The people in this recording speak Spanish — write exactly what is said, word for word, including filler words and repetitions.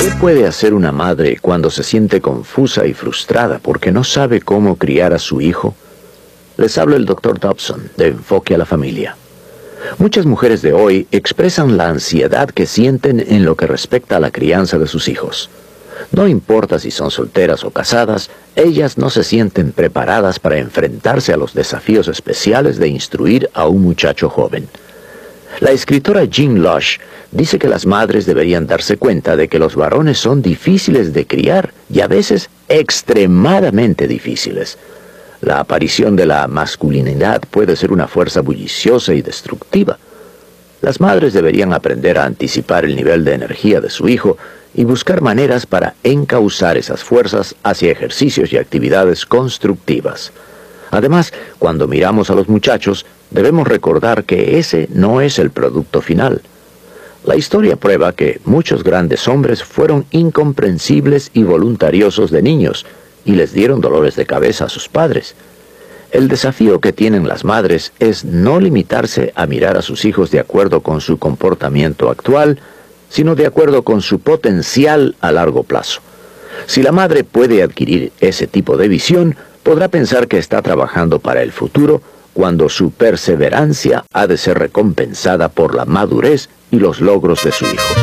¿Qué puede hacer una madre cuando se siente confusa y frustrada porque no sabe cómo criar a su hijo? Les habla el doctor Dobson, de Enfoque a la Familia. Muchas mujeres de hoy expresan la ansiedad que sienten en lo que respecta a la crianza de sus hijos. No importa si son solteras o casadas, ellas no se sienten preparadas para enfrentarse a los desafíos especiales de instruir a un muchacho joven. La escritora Jean Lush dice que las madres deberían darse cuenta de que los varones son difíciles de criar y a veces extremadamente difíciles. La aparición de la masculinidad puede ser una fuerza bulliciosa y destructiva. Las madres deberían aprender a anticipar el nivel de energía de su hijo y buscar maneras para encauzar esas fuerzas hacia ejercicios y actividades constructivas. Además, cuando miramos a los muchachos, debemos recordar que ese no es el producto final. La historia prueba que muchos grandes hombres fueron incomprensibles y voluntariosos de niños y les dieron dolores de cabeza a sus padres. El desafío que tienen las madres es no limitarse a mirar a sus hijos de acuerdo con su comportamiento actual, sino de acuerdo con su potencial a largo plazo. Si la madre puede adquirir ese tipo de visión, podrá pensar que está trabajando para el futuro cuando su perseverancia ha de ser recompensada por la madurez y los logros de su hijo.